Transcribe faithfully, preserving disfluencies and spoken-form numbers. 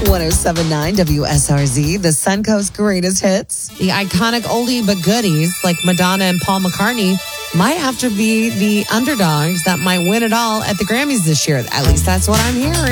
one oh seven point nine W S R Z, the Suncoast greatest hits. The iconic oldie but goodies like Madonna and Paul McCartney might have to be the underdogs that might win it all at the Grammys this year. At least that's what I'm hearing.